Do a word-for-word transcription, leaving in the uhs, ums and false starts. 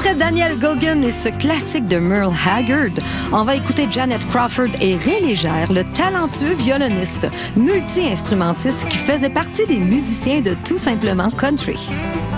Après Daniel Gogan et ce classique de Merle Haggard, on va écouter Janet Crawford et Ray Légère, le talentueux violoniste, multi-instrumentiste qui faisait partie des musiciens de Tout simplement Country.